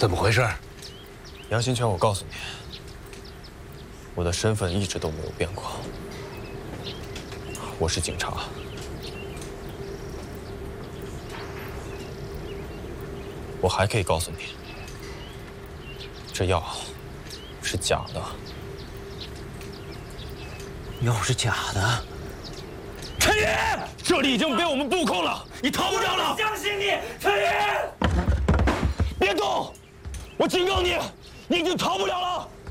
怎么回事？ 杨新全，我告诉你，我的身份一直都没有变过，我是警察。我还可以告诉你，这药是假的。 药是假的？ 陈宇，这里已经被我们布控了，你逃不了了！ 我相信你，陈宇。 别动！我警告你，你已经逃不了了。